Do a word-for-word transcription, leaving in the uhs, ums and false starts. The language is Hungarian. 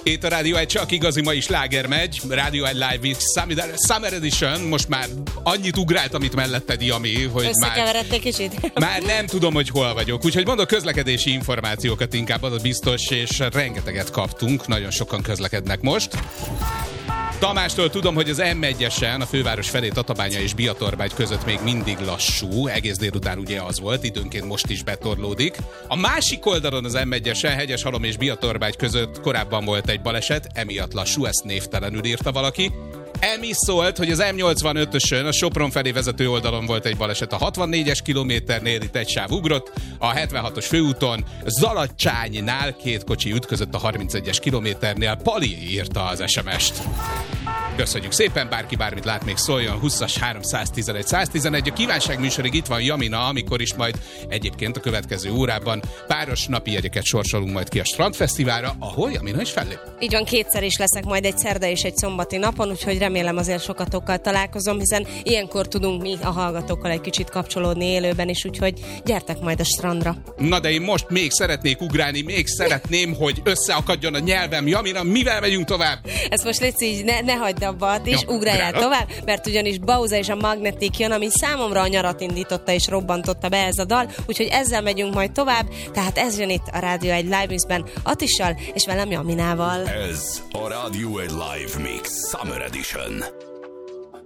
Itt a Rádió egy csak igazi mai sláger megy. Rádió egy Live with Summer Edition. Most már annyit ugrált, amit melletted, Jami, hogy már, kicsit. már nem tudom, hogy hol vagyok. Úgyhogy mondok közlekedési információkat inkább, az a biztos, és rengeteget kaptunk. Nagyon sokan közlekednek most. Tamástól tudom, hogy az em egyesen a főváros felé Tatabánya és Biatorbágy között még mindig lassú. Egész délután ugye az volt, időnként most is betorlódik. A másik oldalon az em egyesen Hegyeshalom és Biatorbágy között korábban volt egy baleset, emiatt lassú, ezt névtelenül írta valaki. Emi szólt, hogy az em nyolcvanötösön a Sopron felé vezető oldalon volt egy baleset a hatvannégyes kilométernél, itt egy sáv ugrott, a hetvenhatos főúton Zalacsánynál két kocsi ütközött a harmincegyes kilométernél, Pali írta az es em est. Köszönjük szépen, bárki bármit lát, még szóljon, húszas háromszáztizenegy száztizenegy. A kívánság műsorig itt van Jamina, amikor is majd egyébként a következő órában páros napi jegyeket sorsolunk majd ki a Strandfesztiválra, ahol Jamina is fellép. Így van, kétszer is leszek majd, egy szerda és egy szombati napon, úgyhogy remélem azért sokatokkal találkozom, hiszen ilyenkor tudunk mi a hallgatókkal egy kicsit kapcsolódni élőben is, úgyhogy gyertek majd a strandra. Na de én most még szeretnék ugrálni, még szeretném, hogy összeakadjon a nyelvem. Jamina, mivel megyünk tovább? Ezt most légy így, ne, ne hagyd abba, és ja, ugráljál tovább, mert ugyanis Bauza és a Magnetic jön, ami számomra a nyarat indította és robbantotta be ez a dal, úgyhogy ezzel megyünk majd tovább, tehát ez jön itt a Rádió egy Live Mixben Atissal és velem Jaminával. Ez a Rádió egy Live Mix Summer Edition.